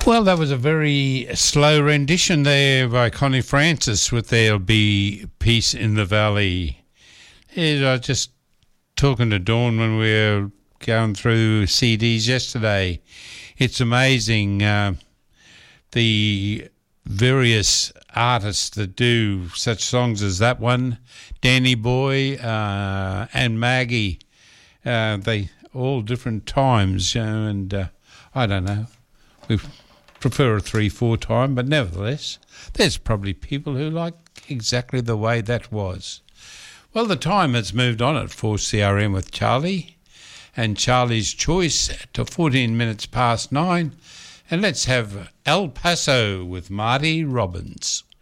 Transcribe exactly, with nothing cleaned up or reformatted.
Well, that was a very slow rendition there by Connie Francis with There'll Be Peace in the Valley. Yeah, I was just talking to Dawn when we were going through C Ds yesterday. It's amazing uh, the various artists that do such songs as that one, Danny Boy uh, and Maggie. Uh, they all different times, you know, and uh, I don't know. We prefer a three four time, but nevertheless, there's probably people who like exactly the way that was. Well, the time has moved on at four C R M with Charlie, and Charlie's Choice to fourteen minutes past nine, and let's have El Paso with Marty Robbins.